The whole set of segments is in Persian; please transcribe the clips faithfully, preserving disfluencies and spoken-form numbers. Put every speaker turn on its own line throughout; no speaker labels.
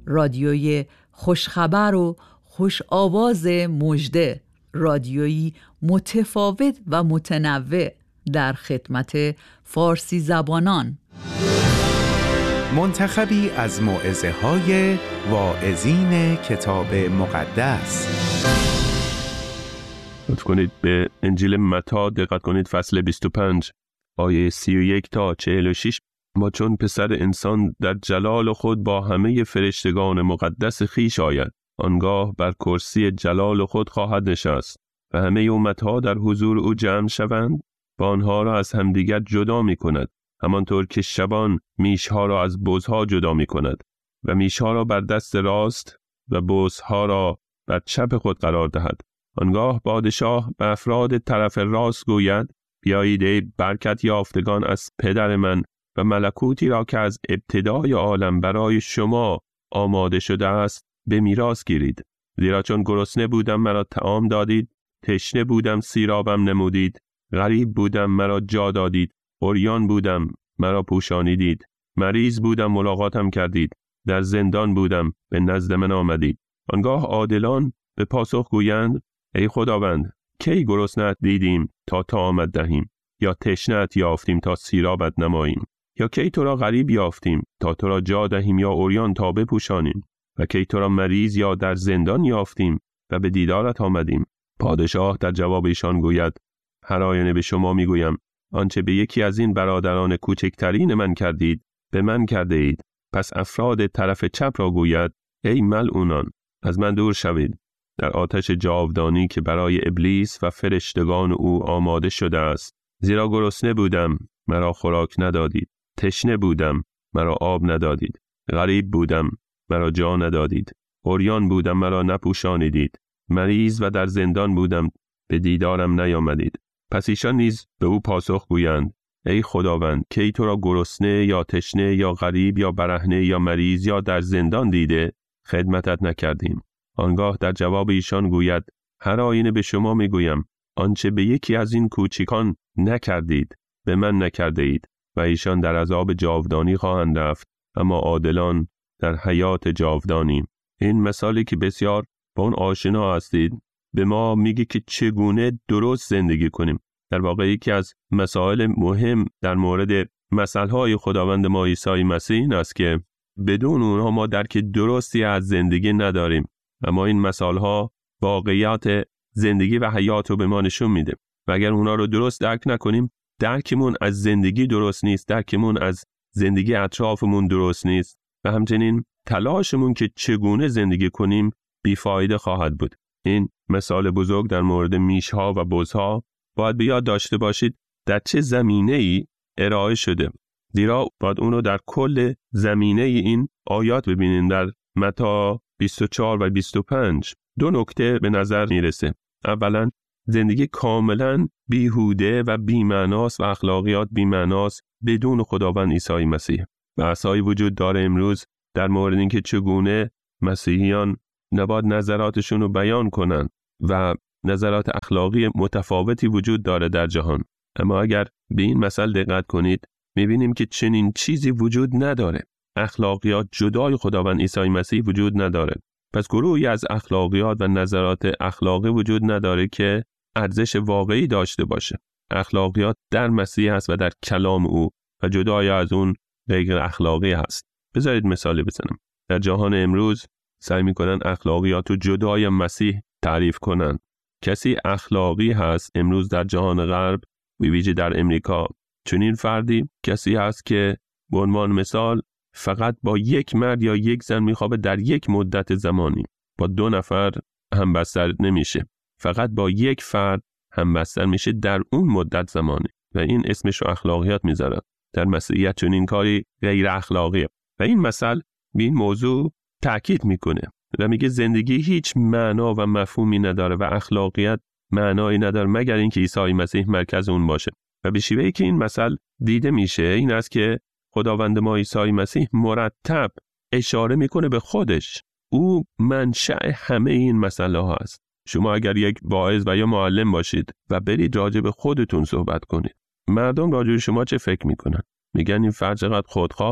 رادیوی خوشخبر و خوش آواز مژده، رادیویی متفاوت و متنوع در خدمت فارسی زبانان.
منتخبی از موعظه های واعظین کتاب مقدس.
لطف کنید به انجیل متی دقت کنید، فصل بیست و پنج آیه سی و یک تا چهل و شش. ما چون پسر انسان در جلال خود با همه فرشتگان مقدس خویش آید، آنگاه بر کرسی جلال خود خواهد نشست و همه امتها در حضور او جمع شوند و آنها را از همدیگر جدا می کند، همانطور که شبان میشها را از بزها جدا می کند و میشها را بر دست راست و بزها را بر چپ خود قرار دهد. آنگاه پادشاه به افراد طرف راست گوید: بیایید ای برکت یافتگان از پدر من و ملکوتی را که از ابتدای عالم برای شما آماده شده است به میراث گیرید. زیرا چون گرسنه بودم مرا طعام دادید، تشنه بودم سیرابم نمودید، غریب بودم مرا جا دادید، عریان بودم مرا پوشانیدید، مریض بودم ملاقاتم کردید، در زندان بودم به نزد من آمدید. آنگاه عادلان به پاسخ گویند: ای خداوند، کی گرسنه‌ات دیدیم تا طعامت دهیم، یا تشنه‌ات یافتیم تا سیرابت نماییم، یا کی تو را غریب یافتیم تا تو را جا دهیم، یا عریان تا بپوشانیم، و کی تو را مریض یا در زندان یافتیم و به دیدارت آمدیم. پادشاه در جواب ایشان گوید: هر آینه به شما میگویم آنچه به یکی از این برادران کوچکترین من کردید به من کرده اید. پس افراد طرف چپ را گوید: ای ملعونان، از من دور شوید، در آتش جاودانی که برای ابلیس و فرشتگان او آماده شده است. زیرا گرسنه بودم مرا خوراک ندادید، تشنه بودم مرا آب ندادید، غریب بودم مرا جا ندادید، عریان بودم مرا نپوشانیدید، مریض و در زندان بودم به دیدارم نیامدید. پس ایشان نیز به او پاسخ گویند: ای خداوند، کی تو را گرسنه یا تشنه یا غریب یا برهنه یا مریض یا در زندان دیده خدمتت نکردیم؟ آنگاه در جواب ایشان گوید: هر آینه به شما میگویم آنچه به یکی از این کوچکان نکردید به من نکرده اید. و ایشان در عذاب جاودانی خواهند رفت، اما عادلان در حیات جاودانی. این مثالی که بسیار با اون آشنا هستید به ما میگه که چگونه درست زندگی کنیم. در واقع یکی از مسائل مهم در مورد مثلهای خداوند ما عیسی مسیح این است که بدون اونها ما درک درستی از زندگی نداریم. اما این مثالها واقعیات زندگی و حیات رو به ما نشون میده و اگر اونها رو درست درک نکنیم، درکمون از زندگی درست نیست، درکمون از زندگی اطرافمون درست نیست و همچنین تلاشمون که چگونه زندگی کنیم بیفایده خواهد بود. این مثال بزرگ در مورد میشها و بزها باید به یاد داشته باشید در چه زمینه‌ای ارائه شده. زیرا باید اونو در کل زمینه این آیات ببینید. در متی بیست و چهار و بیست و پنج دو نکته به نظر میرسه. اولا زندگی کاملا بیهوده و بی‌معناست و اخلاقیات بی‌معناست بدون خداوند عیسی مسیح. بحث‌هایی وجود داره امروز در مورد اینکه چگونه مسیحیان نباید نظراتشون رو بیان کنن و نظرات اخلاقی متفاوتی وجود داره در جهان. اما اگر به این مسئله دقت کنید می‌بینیم که چنین چیزی وجود نداره. اخلاقیات جدای خداوند عیسی مسیح وجود نداره. پس گروهی از اخلاقیات و نظرات اخلاقی وجود نداره که ارزش واقعی داشته باشه. اخلاقیات در مسیح هست و در کلام او و جدای از اون غیر اخلاقی هست. بذارید مثالی بزنم. در جهان امروز سعی میکنن اخلاقیات رو جدای مسیح تعریف کنن. کسی اخلاقی هست امروز در جهان غرب و ویژه در امریکا، چنین فردی کسی هست که به عنوان مثال فقط با یک مرد یا یک زن میخوابه در یک مدت زمانی. با دو نفر همبستر نمیشه. فقط با یک فرد همبستر میشه در اون مدت زمانی و این اسمش رو اخلاقیات میذارن. در مسیحیت چنین کاری غیر اخلاقیه و این مثل به این موضوع تأکید میکنه و میگه زندگی هیچ معنا و مفهومی نداره و اخلاقیات معنایی نداره مگر اینکه عیسی مسیح مرکز اون باشه. و به شیوهی که این مثل دیده میشه این است که خداوند ما عیسی مسیح مرتب اشاره میکنه به خودش. او منشأ همه این مسئله ها است. شما اگر یک واعظ و یا معلم باشید و برید راجع به خودتون صحبت کنید، مردم راجع به شما چه فکر میکنن؟ میگن این فرد چقدر خودخواهه،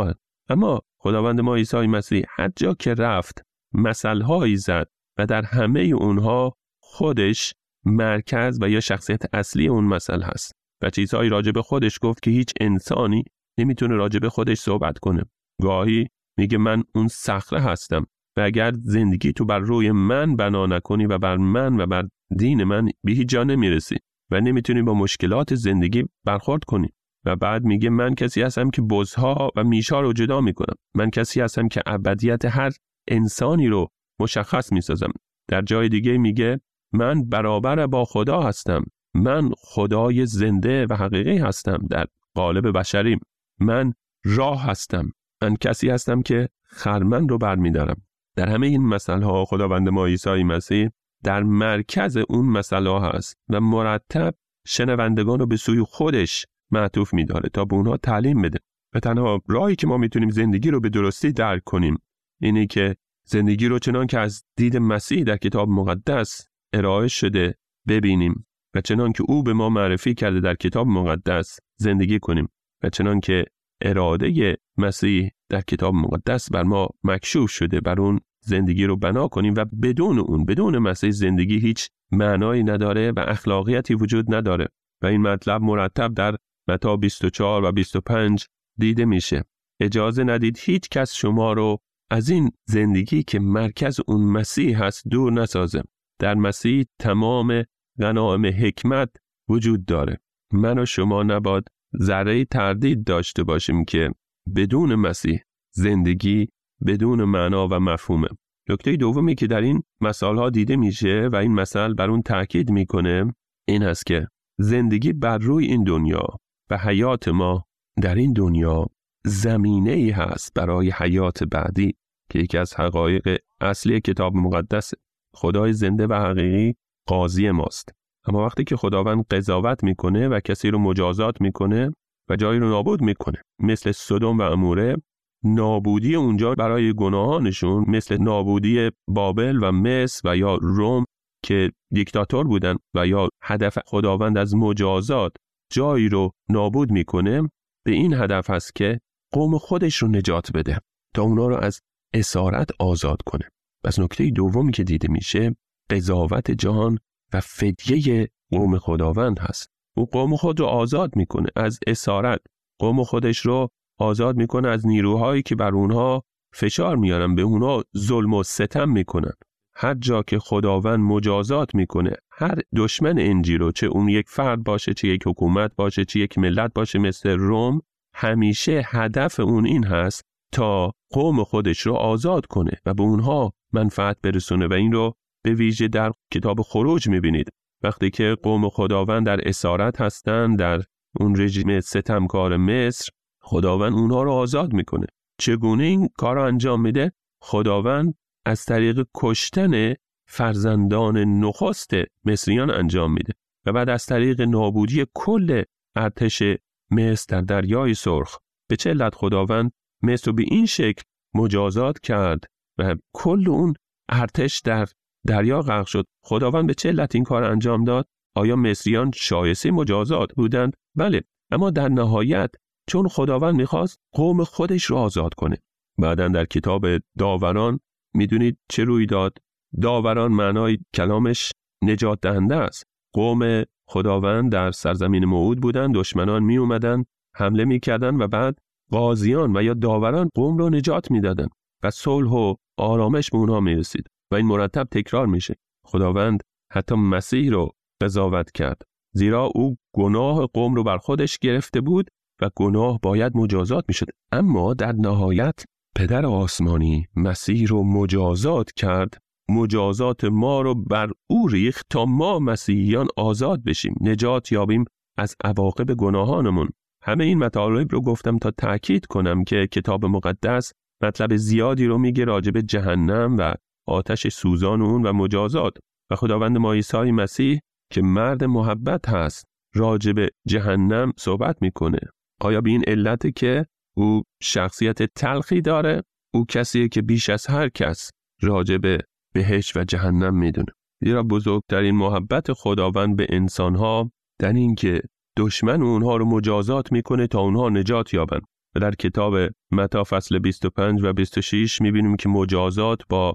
اما خداوند ما عیسی مسیح هر جا که رفت مثل‌هایی زد و در همه اونها خودش مرکز و یا شخصیت اصلی اون مثل هست و چیزهایی راجع به خودش گفت که هیچ انسانی نمیتونه راجع به خودش صحبت کنه. گاهی میگه من اون صخره هستم و اگر زندگی تو بر روی من بنا نکنی و بر من و بر دین من به هیچ جا نمیرسی و نمیتونی با مشکلات زندگی برخورد کنی. و بعد میگه من کسی هستم که بزها و میشا رو جدا میکنم. من کسی هستم که ابدیت هر انسانی رو مشخص میسازم. در جای دیگه میگه من برابر با خدا هستم. من خدای زنده و حقیقی هستم در قالب بشریم. من راه هستم. من کسی هستم که خرمن رو برمیدارم. در همه این مسئله ها خداوند ما عیسی مسیح در مرکز اون مسئله ها هست و مرتب شنوندگان رو به سوی خودش معطوف می‌داره تا به اونها تعلیم بده. و تنها راهی که ما میتونیم زندگی رو به درستی درک کنیم اینه که زندگی رو چنان که از دید مسیح در کتاب مقدس ارائه شده ببینیم و چنان که او به ما معرفی کرده در کتاب مقدس زندگی کنیم و چنان که اراده مسیح در کتاب مقدس بر ما مکشوف شده بر اون زندگی رو بنا کنیم و بدون اون بدون مسیح زندگی هیچ معنایی نداره و اخلاقیاتی وجود نداره. و این مطلب مرتب در متی بیست و چهار و بیست و پنج دیده میشه. اجازه ندید هیچ کس شما رو از این زندگی که مرکز اون مسیح هست دور نسازه. در مسیح تمام غنایم حکمت وجود داره. من و شما نباید ذره تردید داشته باشیم که بدون مسیح زندگی بدون معنا و مفهومه. نکته دومی که در این مثالها دیده میشه و این مثال بر اون تاکید میکنه این هست که زندگی بر روی این دنیا و حیات ما در این دنیا زمینه‌ای هست برای حیات بعدی که یکی از حقایق اصلی کتاب مقدس. خدای زنده و حقیقی قاضی ماست. اما وقتی که خداوند قضاوت میکنه و کسی رو مجازات میکنه و جایی رو نابود میکنه مثل سدوم و عموره، نابودی اونجا برای گناهانشون مثل نابودی بابل و مصر و یا روم که دیکتاتور بودن و یا هدف خداوند از مجازات جایی رو نابود میکنه به این هدف هست که قوم خودش رو نجات بده تا اونا رو از اسارت آزاد کنه. پس نکته دومی که دیده میشه قضاوت جهان و فدیه قوم خداوند هست. او قوم خود رو آزاد میکنه از اسارت، قوم خودش رو آزاد میکنه از نیروهایی که بر اونها فشار میارن، به اونها ظلم و ستم میکنن. هر جا که خداوند مجازات میکنه هر دشمن انجیل رو، چه اون یک فرد باشه، چه یک حکومت باشه، چه یک ملت باشه مثل روم، همیشه هدف اون این هست تا قوم خودش رو آزاد کنه و به اونها منفعت برسونه. و این رو به ویژه در کتاب خروج میبینید وقتی که قوم خداوند در اسارت هستن در اون رژیم ستمکار مصر، خداوند اونها رو آزاد میکنه. چگونه این کار رو انجام میده؟ خداوند از طریق کشتن فرزندان نخست مصریان انجام میده و بعد از طریق نابودی کل ارتش مصر در دریای سرخ. به چه علت خداوند مصر رو به این شکل مجازات کرد و کل اون ارتش در دریا غرق شد؟ خداوند به چه علت این کار انجام داد؟ آیا مصریان شایسته مجازات بودند؟ بله، اما در نهایت چون خداوند میخواست قوم خودش رو آزاد کنه. بعداً در کتاب داوران میدونید چه روی داد؟ داوران معنای کلامش نجات دهنده است. قوم خداوند در سرزمین موعود بودن، دشمنان می اومدن حمله میکردن و بعد قاضیان و یا داوران قوم رو نجات میدادن و صلح و آرامش به اونها میرسید و این مرتب تکرار میشه. خداوند حتی مسیح رو قضاوت کرد زیرا او گناه قوم رو بر خودش گرفته بود و گناه باید مجازات میشد. اما در نهایت پدر آسمانی مسیح رو مجازات کرد، مجازات ما رو بر او ریخت تا ما مسیحیان آزاد بشیم، نجات یابیم از عواقب گناهانمون. همه این مطالب رو گفتم تا تأکید کنم که کتاب مقدس مطلب زیادی رو میگه راجع به جهنم و آتش سوزان اون و مجازات و خداوند ما عیسی مسیح که مرد محبت هست راجع به جهنم صحبت میکنه. آیا به این علت که او شخصیت تلخی داره؟ او کسیه که بیش از هر کس راجع به بهشت و جهنم میدونه. زیرا بزرگترین محبت خداوند به انسانها در این که دشمن اونها رو مجازات میکنه تا اونها نجات یابن و در کتاب متی فصل بیست و پنج و بیست و شش می‌بینیم که مجازات با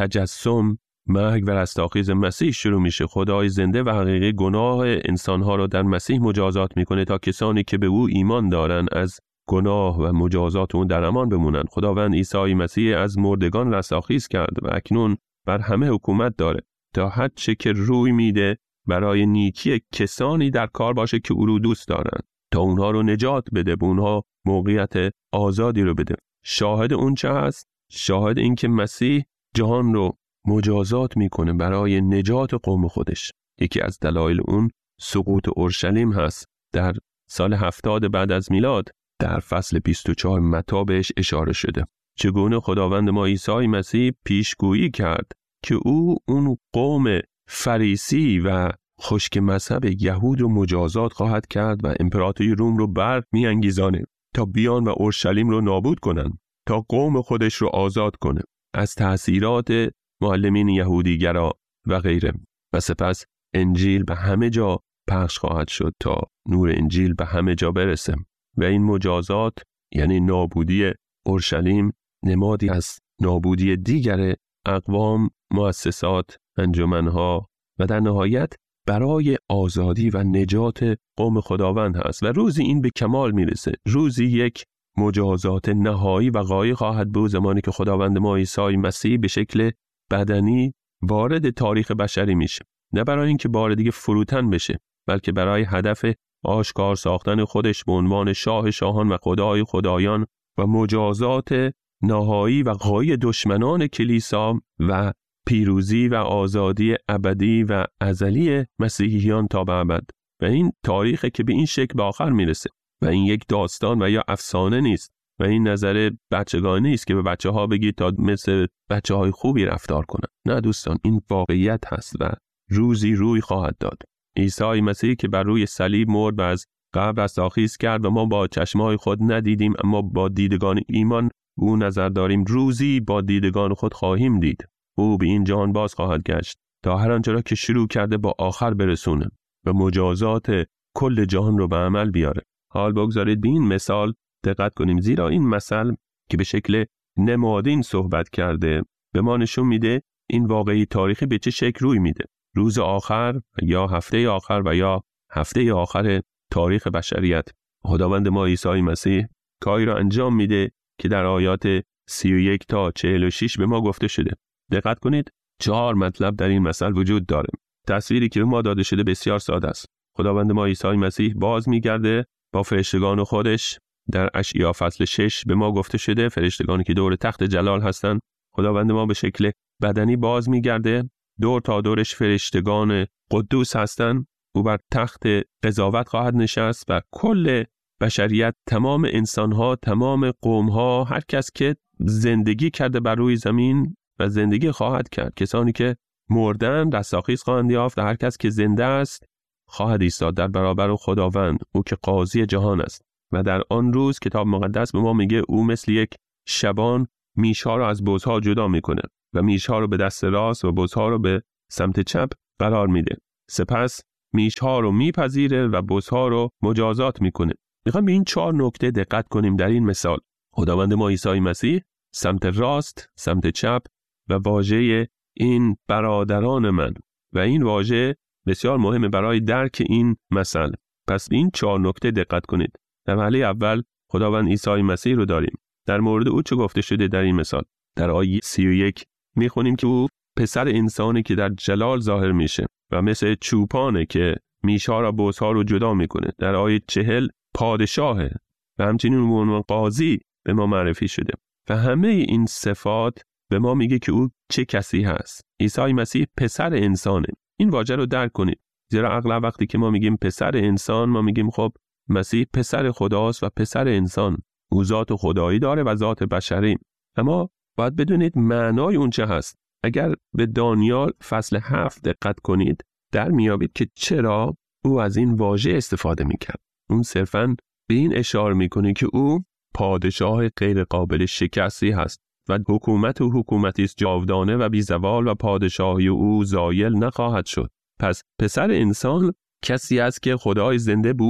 تجسم، مرگ و رستاخیز مسیح شروع میشه. خدای زنده و حقیقی گناه انسانها رو در مسیح مجازات میکنه تا کسانی که به او ایمان دارن از گناه و مجازات اون در امان بمونن. خداوند عیسی مسیح از مردگان رستاخیز کرد و اکنون بر همه حکومت داره تا هر چه که روی میده برای نیکی کسانی در کار باشه که او رو دوست دارن، تا اونها رو نجات بده، به اونها موقعیت آزادی رو بده. شاهد اون چه هست؟ شاهد این که مسیح جهان رو مجازات میکنه برای نجات قوم خودش. یکی از دلایل اون سقوط اورشلیم هست. در سال هفتاد بعد از میلاد در فصل بیست و چهار متی بهش اشاره شده. چگونه خداوند ما عیسی مسیح پیشگویی کرد که او اون قوم فریسی و خشک مذهب یهود رو مجازات خواهد کرد و امپراتوری روم رو بر میانگیزانه تا بیان و اورشلیم رو نابود کنن، تا قوم خودش رو آزاد کنه از تأثیرات معلمین یهودیگرا و غیره. و سپس انجیل به همه جا پخش خواهد شد تا نور انجیل به همه جا برسه. و این مجازات یعنی نابودی اورشلیم نمادی از نابودی دیگر اقوام، مؤسسات، انجمنها و در نهایت برای آزادی و نجات قوم خداوند هست. و روزی این به کمال میرسه. روزی یک مجازات نهایی و غایی خواهد بود، زمانی که خداوند ما عیسی مسیح به شکل بدنی وارد تاریخ بشری میشه، نه برای اینکه بار دیگه فروتن بشه، بلکه برای هدف آشکار ساختن خودش به عنوان شاه شاهان و خدای خدایان و مجازات نهایی و غایی دشمنان کلیسا و پیروزی و آزادی ابدی و ازلی مسیحیان تا به ابد. و این تاریخی که به این شکل به آخر میرسه و این یک داستان و یا افسانه نیست و این نظر بچگانه نیست که به بچه ها بگید تا مثل بچه های خوبی رفتار کنن. نه دوستان، این واقعیت هست و روزی روی خواهد داد. عیسی مسیح که بر روی صلیب مرد و از قبر رستاخیز کرد و ما با چشمای خود ندیدیم، اما با دیدگان ایمان او نظر داریم روزی با دیدگان خود خواهیم دید. او به این جهان باز خواهد گشت تا هر آنچه را که شروع کرده با آخر برسونه و مجازات کل جهان رو به عمل بیاره. حال بگذارید به این مثال دقت کنیم، زیرا این مثل که به شکل نمادین صحبت کرده به ما نشون میده این واقعی تاریخی به چه شکل روی میده. روز آخر یا هفته آخر و یا هفته آخر تاریخ بشریت، خداوند ما عیسی مسیح کاری را انجام میده که در آیات سی و یک تا چهل و شش به ما گفته شده. دقت کنید، چهار مطلب در این مثل وجود داره. تصویری که به ما داده شده بسیار ساده است. خداوند ما عیسی مسیح باز میگرده با فرشتگان خودش. در اشعیا فصل شش به ما گفته شده فرشتگانی که دور تخت جلال هستند، خداوند ما به شکل بدنی باز میگرده، دور تا دورش فرشتگان قدوس هستند. او بر تخت قضاوت خواهد نشست و کل بشریت، تمام انسانها، تمام قومها، هر کس که زندگی کرده بر روی زمین و زندگی خواهد کرد، کسانی که مردن رستاخیز خواهند یافت و هر کس که زنده است خواهد ایستاد در برابر خداوند، او که قاضی جهان است. و در آن روز کتاب مقدس به ما میگه او مثل یک شبان میشها رو از بزها جدا میکنه و میشها رو به دست راست و بزها رو به سمت چپ قرار میده. سپس میشها رو میپذیره و بزها رو مجازات میکنه. میخوام به این چهار نکته دقت کنیم در این مثال. خداوند ما عیسی مسیح سمت راست، سمت چپ و واژه این برادران من، و این واژه بسیار مهمه برای درک این مثل. پس این چهار نکته دقت کنید. در مرحله اول خداوند عیسی مسیح رو داریم. در مورد او چه گفته شده در این مثال؟ در آیه سی و یک میخونیم که او پسر انسانی که در جلال ظاهر میشه و مثل چوپانه که میشها را بزها رو جدا میکنه. در آیه چهل پادشاهه و همچنین عنوان قاضی به ما معرفی شده و همه این صفات به ما میگه که او چه کسی هست. عیسی مسیح پسر انسانه. این واژه رو درک کنید، زیرا اغلب وقتی که ما میگیم پسر انسان ما میگیم خب مسیح پسر خداست و پسر انسان. او ذات خدایی داره و ذات بشری. اما باید بدونید معنای اون چه هست. اگر به دانیال فصل هفت دقت کنید در میابید که چرا او از این واژه استفاده میکرد. اون صرفاً به این اشاره میکنه که او پادشاه غیر قابل شکستی هست و حکومت و حکومتی است جاودانه و بی‌زوال و پادشاهی او زایل نخواهد شد. پس پسر انسان کسی است که خدای زنده به او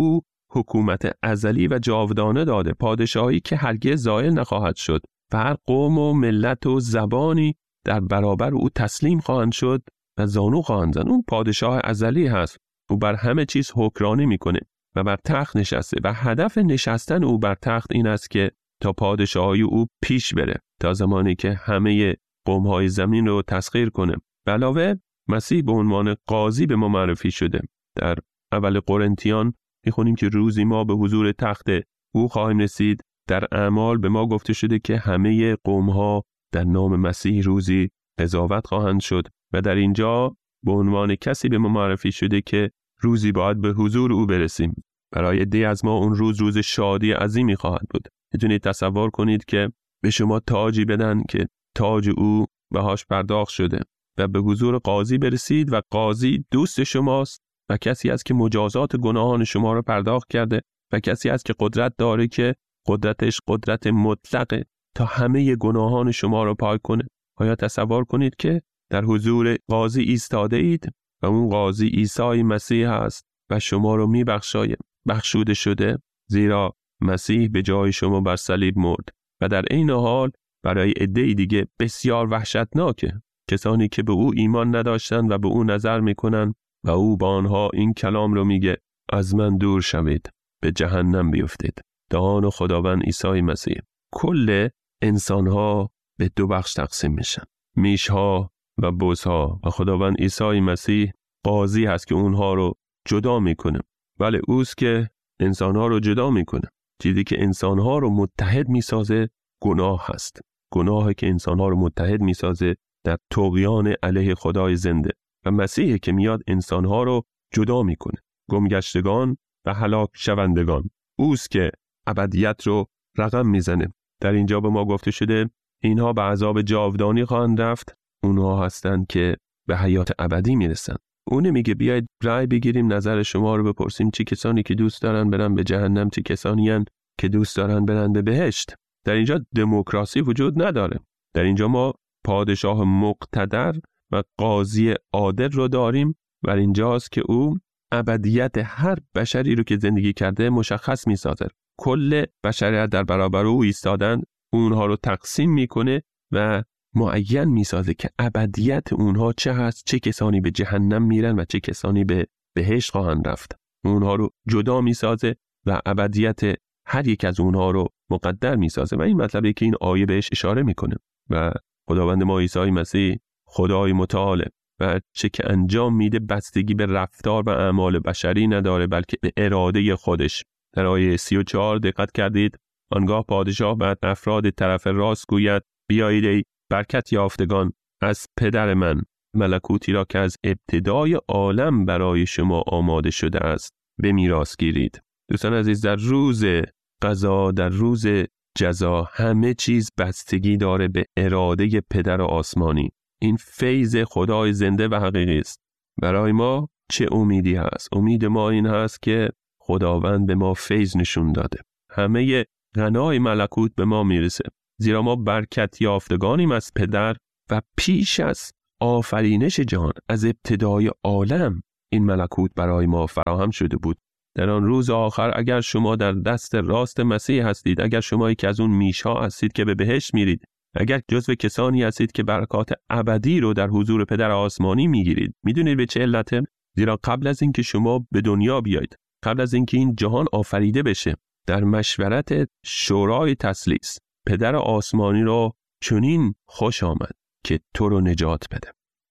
حکومت ازلی و جاودانه داده، پادشاهی که هرگز زائل نخواهد شد و هر قوم و ملت و زبانی در برابر او تسلیم خواهند شد و زانو خواهند زد. اون پادشاه ازلی هست. او بر همه چیز حکمرانی میکنه و بر تخت نشسته و هدف نشستن او بر تخت این است که تا پادشاهی او پیش بره تا زمانی که همه قوم‌های زمین رو تسخیر کنه. به علاوه مسیح به عنوان قاضی به ما معرفی شده. در اول قرنتیان میخونیم که روزی ما به حضور تخت او خواهیم رسید. در اعمال به ما گفته شده که همه قوم‌ها در نام مسیح روزی قضاوت خواهند شد و در اینجا به عنوان کسی به ما معرفی شده که روزی باید به حضور او برسیم. برای عده‌ای از ما اون روز روز شادی عظیمی خواهد بود. میتونید تصور کنید که به شما تاجی بدن که تاج او بهاش پرداخت شده و به حضور قاضی برسید و قاضی دوست شماست و کسی است که مجازات گناهان شما رو پرداخت کرده و کسی است که قدرت داره که قدرتش قدرت مطلقه تا همه گناهان شما رو پاک کنه. آیا تصور کنید که در حضور قاضی ایستاده اید و اون قاضی عیسی مسیح است و شما رو میبخشاید، بخشوده شده، زیرا مسیح به جای شما بر صلیب مرد. و در این حال برای عده‌ای دیگه بسیار وحشتناکه، کسانی که به او ایمان نداشتن و به او نظر میکنن و او با آنها این کلام رو میگه: از من دور شوید، به جهنم بیفتید. دهان خداوند عیسی مسیح. کل انسانها به دو بخش تقسیم میشن، میشها و بزها، و خداوند عیسی مسیح قاضی هست که اونها رو جدا میکنه. ولی اوست که انسانها رو جدا میکنه. چیزی که انسانها رو متحد میسازه گناه هست. گناهی که انسانها رو متحد میسازه در طغیان علیه خدای زنده، و مسیحی که میاد انسانها رو جدا میکنه، گمگشتگان و هلاک شوندگان. اوست که ابدیت رو رقم میزنه. در اینجا به ما گفته شده اینها به عذاب جاودانی خواهند رفت. اونها هستند که به حیات ابدی میرسن. اون میگه بیاید رأی بگیریم، نظر شما رو بپرسیم، چه کسانی که دوست دارن برن به جهنم، چه کسانی هستند که دوست دارن برن به بهشت. در اینجا دموکراسی وجود نداره. در اینجا ما پادشاه مقتدر و قاضی عادل رو داریم و اینجاست که او ابدیت هر بشری رو که زندگی کرده مشخص میسازه. کل بشریت در برابر او ایستادن، اونها رو تقسیم میکنه و معین میسازه که ابدیت اونها چه هست، چه کسانی به جهنم میرن و چه کسانی به بهشت خواهند رفت. اونها رو جدا میسازه و ابدیت هر یک از اونها رو مقدر میسازه و این مطلبی که این آیه بهش اشاره میکنه. و خداوند ما عیسی مسیح خدای متعال و چه که انجام میده بستگی به رفتار و اعمال بشری نداره، بلکه به اراده خودش. در آیه سی و چهار دقت کردید، آنگاه پادشاه بعد افراد طرف راست گوید: بیایید ای برکت یافتگان از پدر من، ملکوتی را که از ابتدای عالم برای شما آماده شده است به میراث گیرید. دوستان عزیز، در روز قضا، در روز جزا، همه چیز بستگی داره به اراده پدر آسمانی. این فیض خدای زنده و حقیقی است. برای ما چه امیدی هست؟ امید ما این هست که خداوند به ما فیض نشون داده. همه غنای ملکوت به ما میرسه، زیرا ما برکت یافتگانیم از پدر و پیش از آفرینش جهان، از ابتدای عالم، این ملکوت برای ما فراهم شده بود. در آن روز آخر اگر شما در دست راست مسیح هستید، اگر شما یکی از اون میشها هستید که به بهشت میرید، اگر جزو کسانی هستید که برکات ابدی رو در حضور پدر آسمانی میگیرید، میدونید به چه علته؟ زیرا قبل از اینکه شما به دنیا بیایید، قبل از اینکه این جهان آفریده بشه، در مشورت شورای تثلیث پدر آسمانی رو چنین خوش آمد که تو رو نجات بده.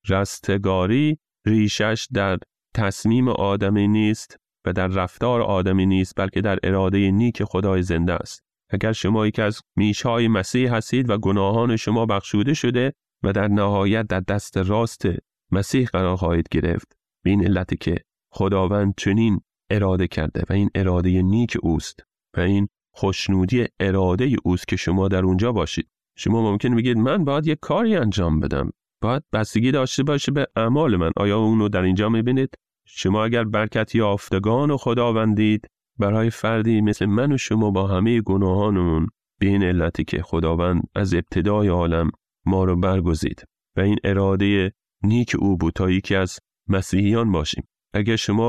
رستگاری ریشش در تصمیم آدمی نیست و در رفتار آدمی نیست، بلکه در اراده نیک خدای زنده است. اگر شما یکی از میشهای مسیح هستید و گناهان شما بخشوده شده و در نهایت در دست راست مسیح قرار خواهید گرفت، به این علت که خداوند چنین اراده کرده و این اراده نیک اوست و این خوشنودی اراده اوست که شما در اونجا باشید. شما ممکن بگید من باید یک کاری انجام بدم، باید بستگی داشته باشه به اعمال من. آیا اونو در اینجا میبینید؟ شما اگر برکت یافتگان و خداوندید، برای فردی مثل من و شما با همه گناهانمون، به این علتی که خداوند از ابتدای عالم ما رو برگزید و این اراده نیک او بود تا یکی از مسیحیان باشیم. اگر شما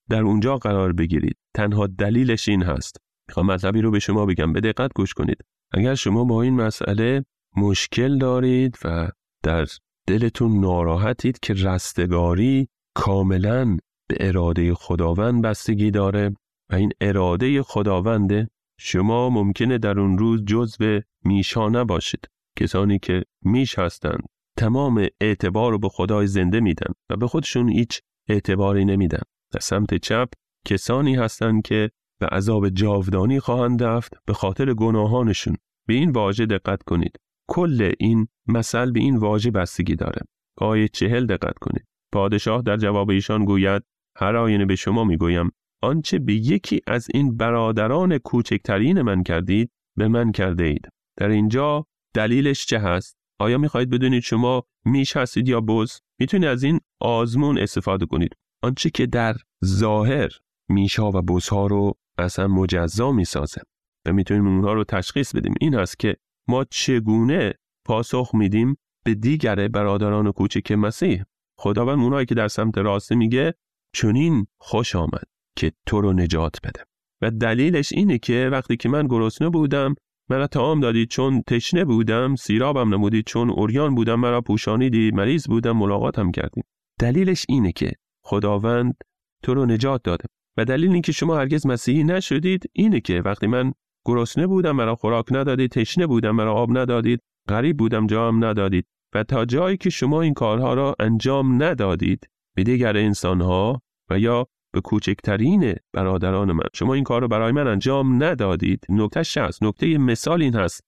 در اونجا قرار بگیرید. تنها دلیلش این هست. میخوام مطلبی رو به شما بگم، به دقت گوش کنید. اگر شما با این مسئله مشکل دارید و در دلتون ناراحتید که رستگاری کاملاً به اراده خداوند بستگی داره و این اراده خداونده، شما ممکنه در اون روز جزو میشا نباشید. کسانی که میش هستند تمام اعتبار رو به خدای زنده میدن و به خودشون هیچ اعتباری نمیدن. در سمت چپ کسانی هستند که به عذاب جاودانی خواهند رفت به خاطر گناهانشون. به این واژه دقت کنید. کل این مثل به این واژه بستگی داره. آیه چهل دقت کنید. پادشاه در جواب ایشان گوید هر آینه به شما میگویم آنچه به یکی از این برادران کوچکترین من کردید به من کرده اید. در اینجا دلیلش چه هست؟ آیا میخواهید بدونید شما میش هستید یا بز؟ میتونید از این آزمون استفاده کنید. آنچه که در ظاهر میشا و بزها رو اصلا مجزا میسازه و میتونیم اونها رو تشخیص بدیم. این هست که ما چگونه پاسخ میدیم به دیگر برادران کوچک مسیح. خداوند اونایی که در سمت راست میگه چنین خوش آمد که تو رو نجات بده. و دلیلش اینه که وقتی که من گرسنه بودم مرا طعام دادید، چون تشنه بودم سیرابم نمودید، چون عریان بودم مرا پوشانیدید، مریض بودم ملاقاتم کردید. دلیلش اینه که خداوند تو رو نجات داده. و دلیل اینکه شما هرگز مسیحی نشدید اینه که وقتی من گرسنه بودم مرا خوراک ندادید، تشنه بودم مرا آب ندادید، غریب بودم جام ندادید. و تا جایی که شما این کارها را انجام ندادید به دیگر انسانها و یا به کوچکترین برادران من، شما این کار رو برای من انجام ندادید. نکته شخص نکته مثال این هست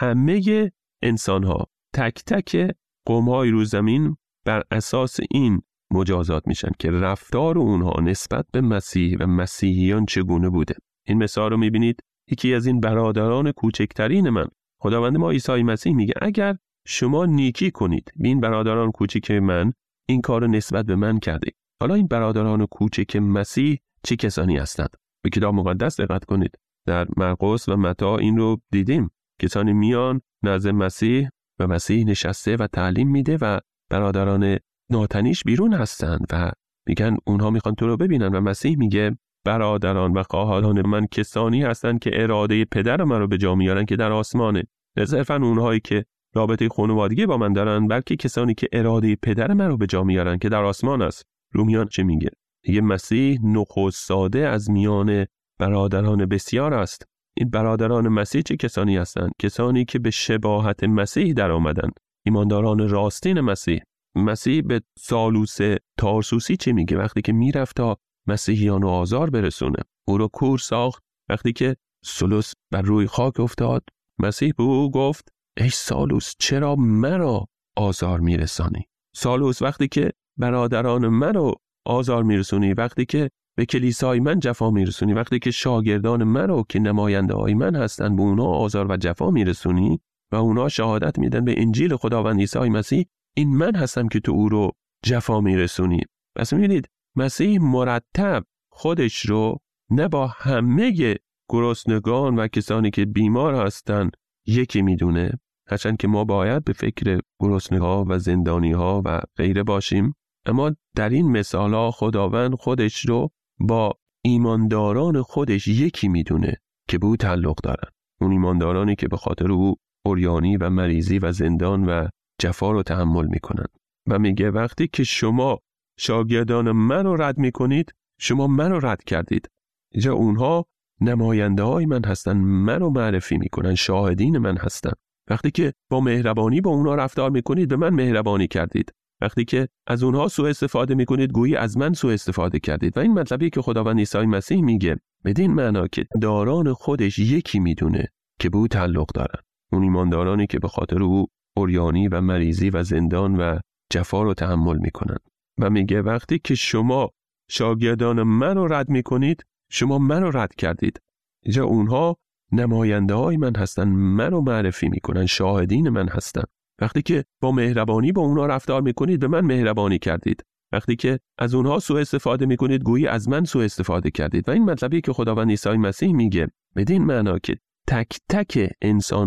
همه انسانها تک تک قوم‌های روی زمین بر اساس این مجازات میشن که رفتار اونها نسبت به مسیح و مسیحیان چگونه بوده. این مثال رو میبینید یکی از این برادران کوچکترین من، خداوند ما عیسی مسیح میگه اگر شما نیکی کنید به این برادران کوچک من، این کار رو نسبت به من کرده. حالا این برادران کوچک مسیح چه کسانی هستند؟ به کتاب مقدس دقت کنید. در مرقس و متی این رو دیدیم. کسانی میان نزد مسیح و مسیح نشسته و تعلیم میده و برادران ناتنیش بیرون هستند و میگن اونها میخوان تو رو ببینن و مسیح میگه برادران و خواهران من کسانی هستند که اراده پدر من رو به جا میارن که در آسمانه. نه صرفاً اونهایی که رابطه خانوادگی با من دارن، بلکه کسانی که اراده پدر من رو به جا میارن که در آسمان است. رومیان چه میگه؟ میگه مسیح نخست ساده از میان برادران بسیار است. این برادران مسیح چه کسانی هستند؟ کسانی که به شباهت مسیح در آمدن، ایمانداران راستین مسیح. مسیح به سالوس تارسوسی چه میگه؟ وقتی که میرفت تا مسیحیان رو آزار برسونه، او رو کور ساخت. وقتی که سالوس بر روی خاک افتاد، مسیح به او گفت ای سالوس چرا مرا آزار میرسانی؟ سالوس وقتی که برادران منو آزار میرسونی، وقتی که به کلیسای من جفا میرسونی، وقتی که شاگردان منو که نماینده های من هستن به اونا آزار و جفا میرسونی و اونا شهادت میدن به انجیل خداوند عیسی مسیح، این من هستم که تو او رو جفا میرسونی. پس میبینید مسیح مرتب خودش رو نه با همه گرسنگان و کسانی که بیمار هستن یکی میدونه، هرچند که ما باید به فکر گرسنه‌ها و زندانی‌ها و غیره باشیم، اما در این مثال‌ها خداوند خودش رو با ایمانداران خودش یکی میدونه که به او تعلق دارن. اون ایماندارانی که به خاطر او عریانی و مریضی و زندان و جفا رو تحمل میکنن. و میگه وقتی که شما شاگردان من رو رد میکنید، شما من رو رد کردید. اینجا اونها نماینده های من هستن، من رو معرفی میکنن، شاهدین من هستن. وقتی که با مهربانی با اونها رفتار میکنید، به من مهربانی کردید. وقتی که از اونها سوء استفاده میکنید، گویی از من سوء استفاده کردید. و این مطلبی که خداوند عیسی مسیح میگه بدین معنا که داران خودش یکی میدونه که به او تعلق دارن. اون ایماندارانی که به خاطر او عریانی و مریضی و زندان و جفا رو تحمل میکنن. و میگه وقتی که شما شاگردان من رو رد میکنید، شما من رو رد کردید. اینجا اونها نماینده های من هستن، من رو معرفی میکنن، شاهدین من هستن. وقتی که با مهربانی با اونها رفتار میکنید، به من مهربانی کردید. وقتی که از اونها سوء استفاده میکنید، گویی از من سوء استفاده کردید. و این مطلبی که خداوند عیسی مسیح میگه بدین معنا که تک تک انسان